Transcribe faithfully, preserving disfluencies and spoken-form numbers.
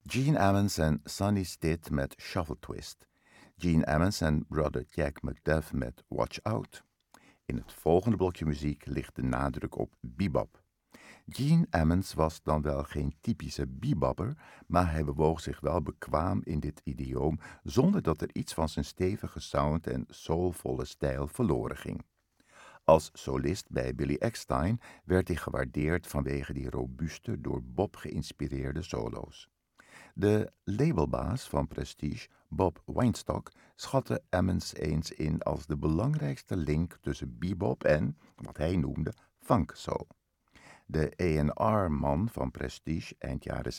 Gene Ammons en Sonny Stitt met Shuffle Twist. Gene Ammons en brother Jack McDuff met Watch Out. In het volgende blokje muziek ligt de nadruk op bebop. Gene Ammons was dan wel geen typische bebopper, maar hij bewoog zich wel bekwaam in dit idioom zonder dat er iets van zijn stevige sound en soulvolle stijl verloren ging. Als solist bij Billy Eckstine werd hij gewaardeerd vanwege die robuuste, door Bob geïnspireerde solo's. De labelbaas van Prestige, Bob Weinstock, schatte Ammons eens in als de belangrijkste link tussen bebop en, wat hij noemde, funk soul. De A en R-man van Prestige eind jaren